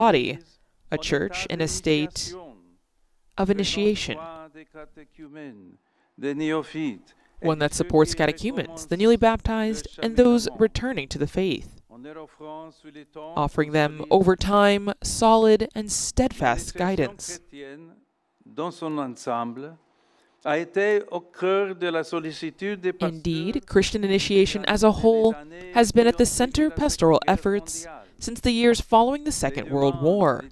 body, a church in a state of initiation, one that supports catechumens, the newly baptized, and those returning to the faith, offering them over time solid and steadfast guidance. Indeed, Christian initiation as a whole has been at the center of pastoral efforts since the years following the Second World War.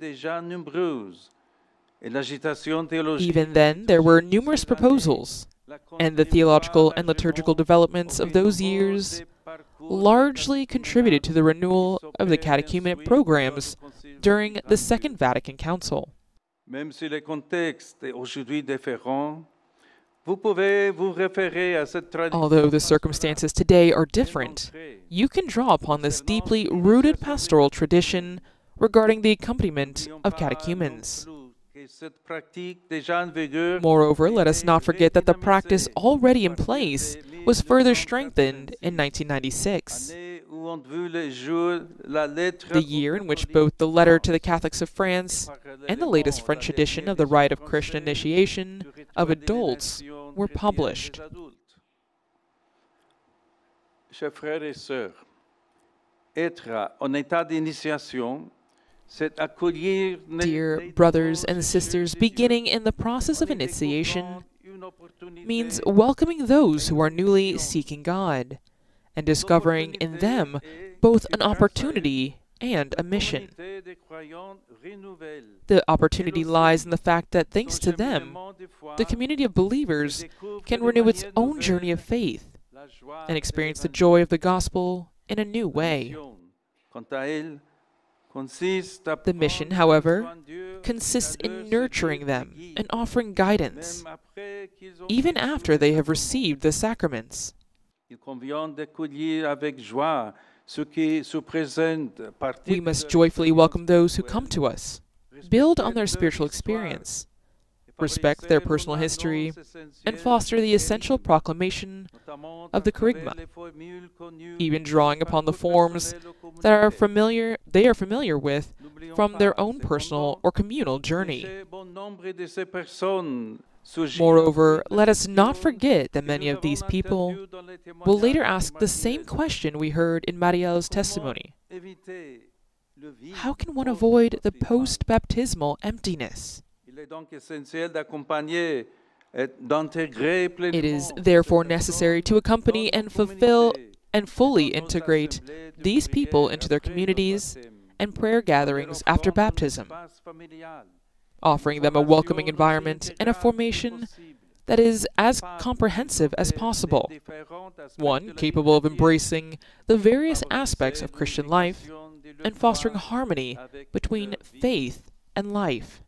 Even then, there were numerous proposals, and the theological and liturgical developments of those years largely contributed to the renewal of the catechumenic programs during the Second Vatican Council. Although the circumstances today are different, you can draw upon this deeply rooted pastoral tradition regarding the accompaniment of catechumens. Moreover, let us not forget that the practice already in place was further strengthened in 1996, the year in which both the Letter to the Catholics of France and the latest French edition of the Rite of Christian Initiation of Adults were published. Chers frères et sœurs, être en état d'initiation, dear brothers and sisters, beginning in the process of initiation means welcoming those who are newly seeking God and discovering in them both an opportunity and a mission. The opportunity lies in the fact that thanks to them, the community of believers can renew its own journey of faith and experience the joy of the gospel in a new way. The mission, however, consists in nurturing them and offering guidance, even after they have received the sacraments. We must joyfully welcome those who come to us, build on their spiritual experience, respect their personal history, and foster the essential proclamation of the Kerygma, even drawing upon the forms that they are familiar with from their own personal or communal journey. Moreover, let us not forget that many of these people will later ask the same question we heard in Marielle's testimony. How can one avoid the post-baptismal emptiness? It is therefore necessary to accompany and fulfill and fully integrate these people into their communities and prayer gatherings after baptism, offering them a welcoming environment and a formation that is as comprehensive as possible, one capable of embracing the various aspects of Christian life and fostering harmony between faith and life.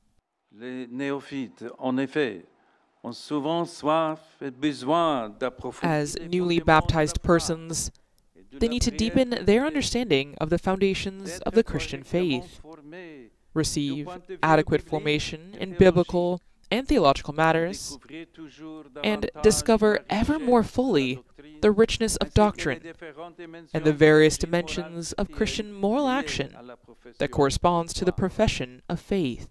As newly baptized persons, they need to deepen their understanding of the foundations of the Christian faith, receive adequate formation in biblical and theological matters, and discover ever more fully the richness of doctrine and the various dimensions of Christian moral action that corresponds to the profession of faith.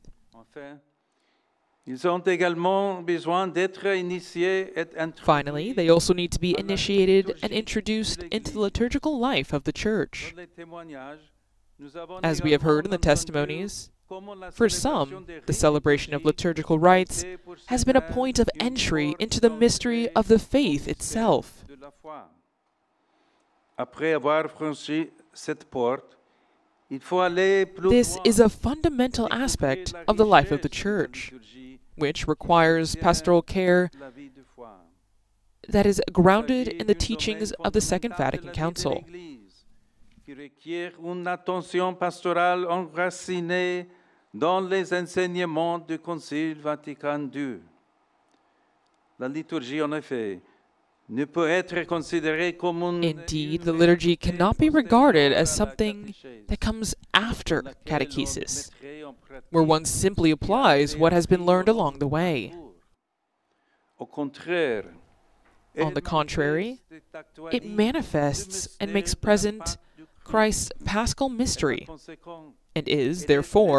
Finally, they also need to be initiated and introduced into the liturgical life of the Church. As we have heard in the testimonies, for some, the celebration of liturgical rites has been a point of entry into the mystery of the faith itself. This is a fundamental aspect of the life of the Church, which requires pastoral care that is grounded in the teachings of the Second Vatican Council. Dans les enseignements du Concile Vatican II. La liturgie, en effet, ne peut être considérée comme une... Indeed, the liturgy cannot be regarded as something that comes after catechesis, where one simply applies what has been learned along the way. On the contrary, it manifests and makes present Christ's paschal mystery, and is, therefore,